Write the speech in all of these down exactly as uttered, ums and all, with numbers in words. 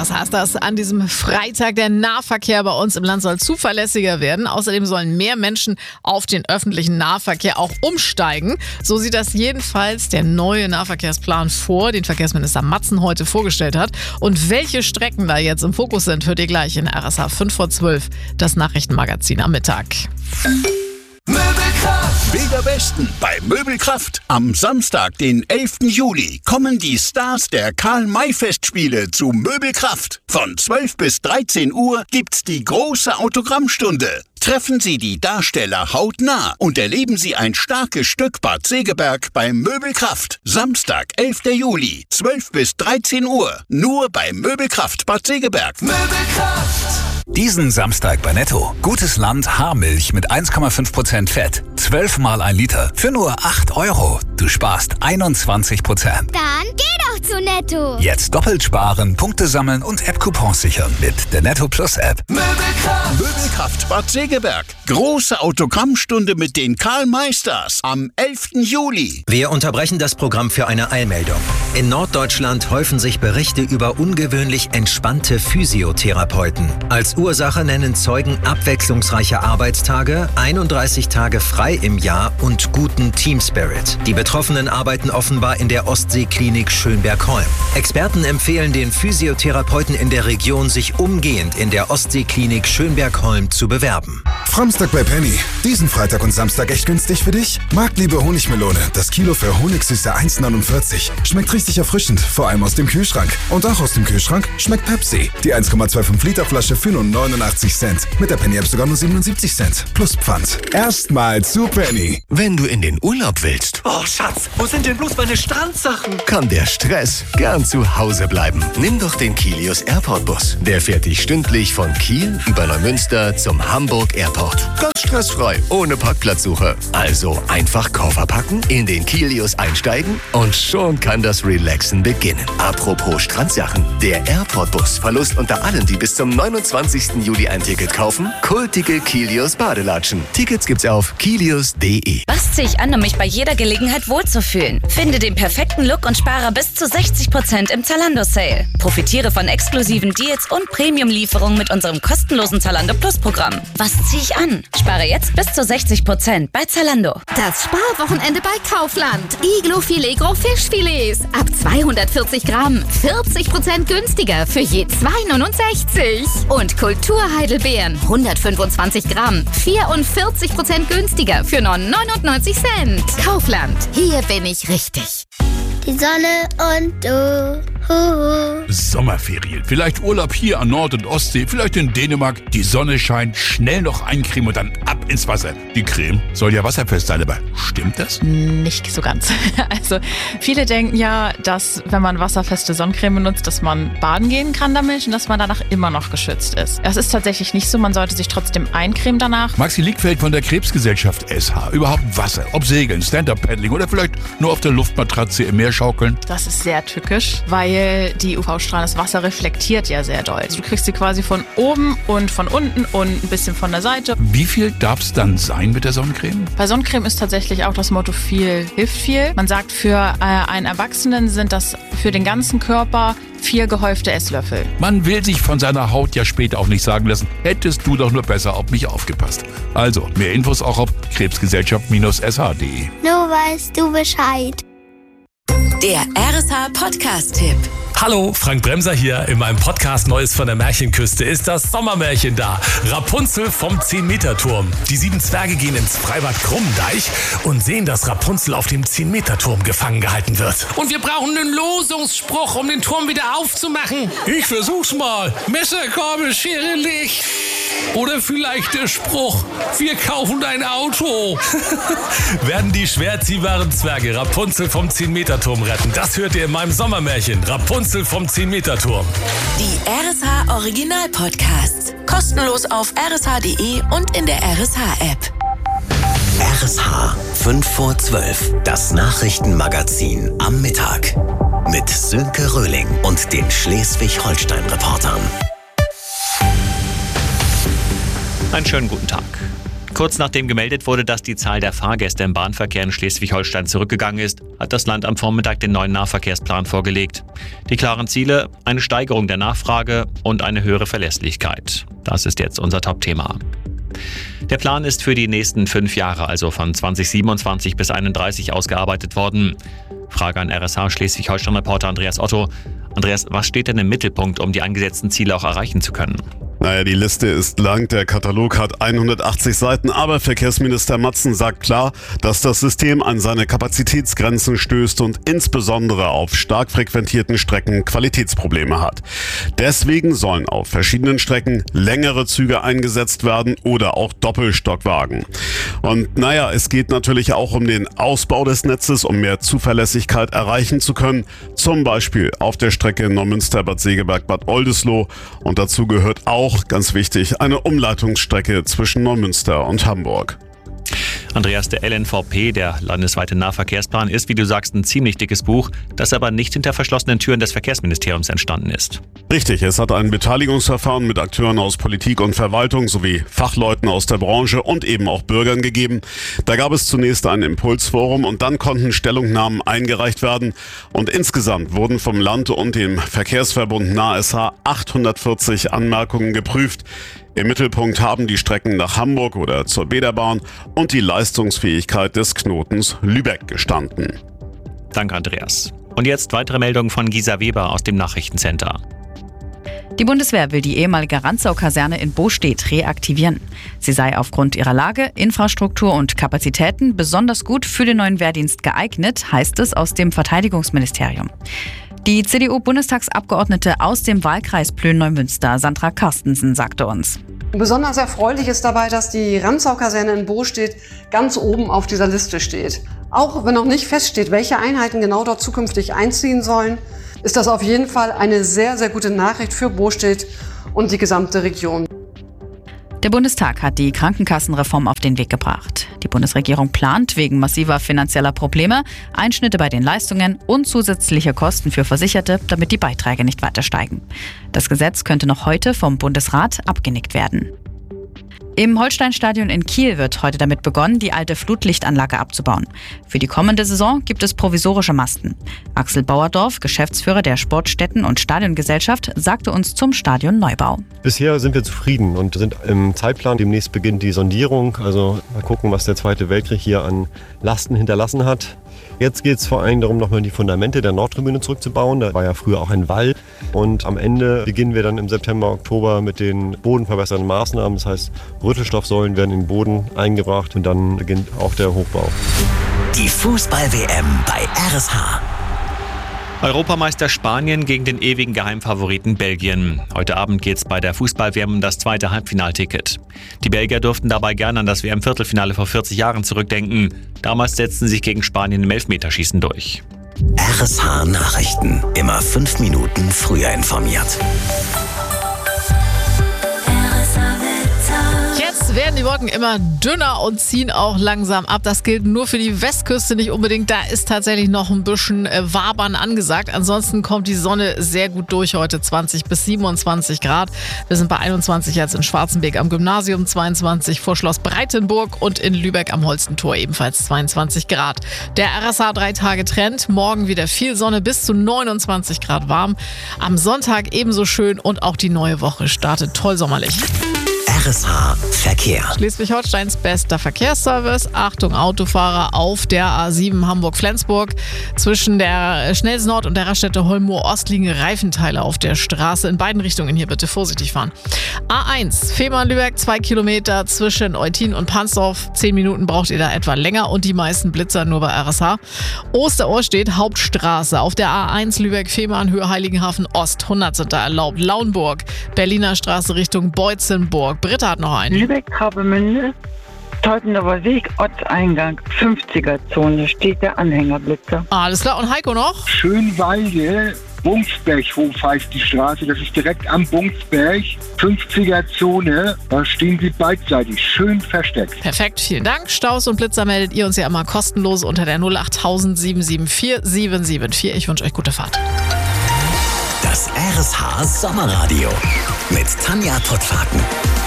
S H ist das an diesem Freitag. Der Nahverkehr bei uns im Land soll zuverlässiger werden. Außerdem sollen mehr Menschen auf den öffentlichen Nahverkehr auch umsteigen. So sieht das jedenfalls der neue Nahverkehrsplan vor, den Verkehrsminister Matzen heute vorgestellt hat. Und welche Strecken da jetzt im Fokus sind, hört ihr gleich in R S H fünf vor zwölf, das Nachrichtenmagazin am Mittag. Möbelkraft! Bilder Westen bei Möbelkraft. Am Samstag, den elften Juli, kommen die Stars der Karl-May-Festspiele zu Möbelkraft. Von zwölf bis dreizehn Uhr gibt's die große Autogrammstunde. Treffen Sie die Darsteller hautnah und erleben Sie ein starkes Stück Bad Segeberg bei Möbelkraft. Samstag, elften Juli, zwölf bis dreizehn Uhr. Nur bei Möbelkraft Bad Segeberg. Möbelkraft! Diesen Samstag bei Netto. Gutes Land Haarmilch mit eins Komma fünf Prozent Fett. zwölf mal ein Liter für nur acht Euro. Du sparst einundzwanzig Prozent. Dann geh doch zu Netto. Jetzt doppelt sparen, Punkte sammeln und App-Coupons sichern mit der Netto Plus App. Möbelkraft! Möbelkraft Bad Segeberg. Große Autogrammstunde mit den Karl-May-Stars am elften Juli. Wir unterbrechen das Programm für eine Eilmeldung. In Norddeutschland häufen sich Berichte über ungewöhnlich entspannte Physiotherapeuten. Als Ursache nennen Zeugen abwechslungsreiche Arbeitstage, einunddreißig Tage frei im Jahr und guten Teamspirit. Die Betroffenen arbeiten offenbar in der Ostseeklinik Schönberg-Holm. Experten empfehlen den Physiotherapeuten in der Region, sich umgehend in der Ostseeklinik Schönberg-Holm zu bewerben. Samstag bei Penny. Diesen Freitag und Samstag echt günstig für dich? Marktliebe Honigmelone. Das Kilo für Honigsüße eins neunundvierzig. Schmeckt richtig erfrischend, vor allem aus dem Kühlschrank. Und auch aus dem Kühlschrank schmeckt Pepsi. Die eins Komma fünfundzwanzig Liter Flasche für nur neunundachtzig Cent. Mit der Penny-App sogar nur siebenundsiebzig Cent. Plus Pfand. Erstmal zu Penny. Wenn du in den Urlaub willst. Oh, Schatz, wo sind denn bloß meine Strandsachen? Kann der Stress gern zu Hause bleiben. Nimm doch den Kilius Airport Bus. Der fährt dich stündlich von Kiel über Neumünster zum Hamburg Airport. Ganz stressfrei, ohne Parkplatzsuche. Also einfach Koffer packen, in den Kilius einsteigen und schon kann das Relaxen beginnen. Apropos Strandsachen. Der Airport Bus verlost unter allen, die bis zum neunundzwanzigsten Juli ein Ticket kaufen, kultige Kilius Badelatschen. Tickets gibt's auf kilius punkt de. Was ziehe ich an, um mich bei jeder Gelegenheit wohlzufühlen? Finde den perfekten Look und spare bis zu sechzig Prozent im Zalando-Sale. Profitiere von exklusiven Deals und Premium-Lieferungen mit unserem kostenlosen Zalando Plus-Programm. Was ziehe ich an? Spare jetzt bis zu sechzig Prozent bei Zalando. Das Sparwochenende bei Kaufland. Iglo Filet Gros Fischfilets. Ab zweihundertvierzig Gramm. vierzig Prozent günstiger für je zwei neunundsechzig. Und Kultur-Heidelbeeren. hundertfünfundzwanzig Gramm. vierundvierzig Prozent günstiger für nur neunundneunzig Cent. Kaufland. Hier bin ich richtig. Die Sonne und du. Huhu. Sommerferien. Vielleicht Urlaub hier an Nord- und Ostsee, vielleicht in Dänemark. Die Sonne scheint, schnell noch eincremen und dann ab ins Wasser. Die Creme soll ja wasserfest sein, aber stimmt das? Nicht so ganz. Also viele denken ja, dass wenn man wasserfeste Sonnencreme benutzt, dass man baden gehen kann damit und dass man danach immer noch geschützt ist. Das ist tatsächlich nicht so, man sollte sich trotzdem eincremen danach. Maxi Liegfeld von der Krebsgesellschaft S H. Überhaupt Wasser, ob Segeln, Stand-Up-Paddling oder vielleicht nur auf der Luftmatratze im Meer schaukeln. Das ist sehr tückisch, weil die U V-Strahlen, das Wasser reflektiert ja sehr doll. Also du kriegst sie quasi von oben und von unten und ein bisschen von der Seite. Wie viel darf es dann sein mit der Sonnencreme? Bei Sonnencreme ist tatsächlich auch das Motto viel hilft viel. Man sagt, für äh, einen Erwachsenen sind das für den ganzen Körper vier gehäufte Esslöffel. Man will sich von seiner Haut ja später auch nicht sagen lassen, hättest du doch nur besser auf mich aufgepasst. Also, mehr Infos auch auf krebsgesellschaft S H punkt de. Nur weißt du Bescheid. Der R S H Podcast-Tipp. Hallo, Frank Bremser hier. In meinem Podcast Neues von der Märchenküste ist das Sommermärchen da. Rapunzel vom zehn-Meter-Turm. Die sieben Zwerge gehen ins Freibad Krummendeich und sehen, dass Rapunzel auf dem zehn-Meter-Turm gefangen gehalten wird. Und wir brauchen einen Losungsspruch, um den Turm wieder aufzumachen. Ich versuch's mal. Messer, Gabel, Schere, Licht. Oder vielleicht der Spruch, wir kaufen dein Auto. Werden die schwer ziehbaren Zwerge Rapunzel vom zehn-Meter-Turm retten? Das hört ihr in meinem Sommermärchen. Rapunzel vom zehn-Meter-Turm. Die R S H Original Podcasts. Kostenlos auf r s h punkt de und in der R S H-App. R S H fünf vor zwölf. Das Nachrichtenmagazin am Mittag. Mit Sönke Röhling und den Schleswig-Holstein-Reportern. Einen schönen guten Tag. Kurz nachdem gemeldet wurde, dass die Zahl der Fahrgäste im Bahnverkehr in Schleswig-Holstein zurückgegangen ist, hat das Land am Vormittag den neuen Nahverkehrsplan vorgelegt. Die klaren Ziele: eine Steigerung der Nachfrage und eine höhere Verlässlichkeit. Das ist jetzt unser Top-Thema. Der Plan ist für die nächsten fünf Jahre, also von zwanzig siebenundzwanzig bis einunddreißig, ausgearbeitet worden. Frage an R S H Schleswig-Holstein-Reporter Andreas Otto. Andreas, was steht denn im Mittelpunkt, um die angesetzten Ziele auch erreichen zu können? Naja, die Liste ist lang, der Katalog hat hundertachtzig Seiten, aber Verkehrsminister Matzen sagt klar, dass das System an seine Kapazitätsgrenzen stößt und insbesondere auf stark frequentierten Strecken Qualitätsprobleme hat. Deswegen sollen auf verschiedenen Strecken längere Züge eingesetzt werden oder auch Doppelstockwagen. Und naja, es geht natürlich auch um den Ausbau des Netzes, um mehr Zuverlässigkeit erreichen zu können, zum Beispiel auf der Strecke Neumünster-Bad Segeberg-Bad Oldesloe, und dazu gehört auch, ganz wichtig, eine Umleitungsstrecke zwischen Neumünster und Hamburg. Andreas, der L N V P, der landesweite Nahverkehrsplan, ist, wie du sagst, ein ziemlich dickes Buch, das aber nicht hinter verschlossenen Türen des Verkehrsministeriums entstanden ist. Richtig, es hat ein Beteiligungsverfahren mit Akteuren aus Politik und Verwaltung sowie Fachleuten aus der Branche und eben auch Bürgern gegeben. Da gab es zunächst ein Impulsforum und dann konnten Stellungnahmen eingereicht werden. Und insgesamt wurden vom Land und dem Verkehrsverbund NahSH achthundertvierzig Anmerkungen geprüft. Im Mittelpunkt haben die Strecken nach Hamburg oder zur Bäderbahn und die Leistungsfähigkeit des Knotens Lübeck gestanden. Danke, Andreas. Und jetzt weitere Meldungen von Gisa Weber aus dem Nachrichtencenter. Die Bundeswehr will die ehemalige Rantzau-Kaserne in Bostedt reaktivieren. Sie sei aufgrund ihrer Lage, Infrastruktur und Kapazitäten besonders gut für den neuen Wehrdienst geeignet, heißt es aus dem Verteidigungsministerium. Die C D U-Bundestagsabgeordnete aus dem Wahlkreis Plön-Neumünster, Sandra Carstensen, sagte uns: Besonders erfreulich ist dabei, dass die Rantzau-Kaserne in Bostedt ganz oben auf dieser Liste steht. Auch wenn noch nicht feststeht, welche Einheiten genau dort zukünftig einziehen sollen, ist das auf jeden Fall eine sehr, sehr gute Nachricht für Bostedt und die gesamte Region. Der Bundestag hat die Krankenkassenreform auf den Weg gebracht. Die Bundesregierung plant wegen massiver finanzieller Probleme Einschnitte bei den Leistungen und zusätzliche Kosten für Versicherte, damit die Beiträge nicht weiter steigen. Das Gesetz könnte noch heute vom Bundesrat abgenickt werden. Im Holsteinstadion in Kiel wird heute damit begonnen, die alte Flutlichtanlage abzubauen. Für die kommende Saison gibt es provisorische Masten. Axel Bauerdorf, Geschäftsführer der Sportstätten- und Stadiongesellschaft, sagte uns zum Stadionneubau. Bisher sind wir zufrieden und sind im Zeitplan. Demnächst beginnt die Sondierung. Also mal gucken, was der Zweite Weltkrieg hier an Lasten hinterlassen hat. Jetzt geht es vor allem darum, nochmal die Fundamente der Nordtribüne zurückzubauen. Da war ja früher auch ein Wall. Und am Ende beginnen wir dann im September, Oktober mit den bodenverbessernden Maßnahmen. Das heißt, Rüttelstoffsäulen werden in den Boden eingebracht und dann beginnt auch der Hochbau. Die Fußball-W M bei R S H. Europameister Spanien gegen den ewigen Geheimfavoriten Belgien. Heute Abend geht es bei der Fußball-W M um das zweite Halbfinalticket. Die Belgier durften dabei gerne an das W M-Viertelfinale vor vierzig Jahren zurückdenken. Damals setzten sie sich gegen Spanien im Elfmeterschießen durch. R S H Nachrichten. Immer fünf Minuten früher informiert. Jetzt werden die Wolken immer dünner und ziehen auch langsam ab. Das gilt nur für die Westküste nicht unbedingt. Da ist tatsächlich noch ein bisschen Wabern angesagt. Ansonsten kommt die Sonne sehr gut durch heute. zwanzig bis siebenundzwanzig Grad. Wir sind bei einundzwanzig jetzt in Schwarzenberg am Gymnasium, zweiundzwanzig vor Schloss Breitenburg und in Lübeck am Holstentor ebenfalls zweiundzwanzig Grad. Der R S H drei Tage Trend. Morgen wieder viel Sonne, bis zu neunundzwanzig Grad warm. Am Sonntag ebenso schön und auch die neue Woche startet toll sommerlich. R S H Verkehr. Schleswig-Holsteins bester Verkehrsservice. Achtung, Autofahrer auf der A sieben Hamburg-Flensburg. Zwischen der Schnellsnord und der Raststätte Holmoor-Ost liegen Reifenteile auf der Straße. In beiden Richtungen hier bitte vorsichtig fahren. A eins, Fehmarn-Lübeck, zwei Kilometer zwischen Eutin und Pansdorf. Zehn Minuten braucht ihr da etwa länger und die meisten Blitzer nur bei R S H. Osterohr steht Hauptstraße. Auf der A eins Lübeck-Fehmarn, Höhe Heiligenhafen Ost. hundert sind da erlaubt. Lauenburg, Berliner Straße Richtung Beutzenburg. Britta hat noch einen. Lübeck-Travemünde, Teutoner Weg, Ortseingang, fünfziger Zone, steht der Anhängerblitzer. Alles klar, und Heiko noch? Schönwalde, Bungsberghof heißt die Straße, das ist direkt am Bungsberg, fünfziger Zone, da stehen sie beidseitig, schön versteckt. Perfekt, vielen Dank. Staus und Blitzer meldet ihr uns ja immer kostenlos unter der null acht null sieben sieben vier sieben sieben vier. Ich wünsche euch gute Fahrt. Das R S H Sommerradio mit Tanja Tottfaken.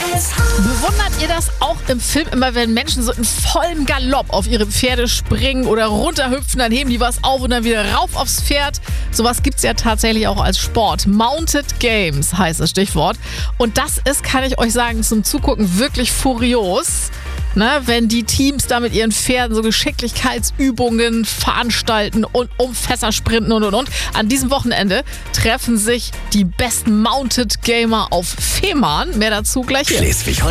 Bewundert ihr das auch im Film immer, wenn Menschen so in vollem Galopp auf ihre Pferde springen oder runterhüpfen, dann heben die was auf und dann wieder rauf aufs Pferd? Sowas gibt es ja tatsächlich auch als Sport. Mounted Games heißt das Stichwort. Und das ist, kann ich euch sagen, zum Zugucken wirklich furios. Ne, wenn die Teams da mit ihren Pferden so Geschicklichkeitsübungen veranstalten und um Fässer sprinten und und und. An diesem Wochenende treffen sich die besten Mounted Gamer auf Fehmarn. Mehr dazu gleich hier.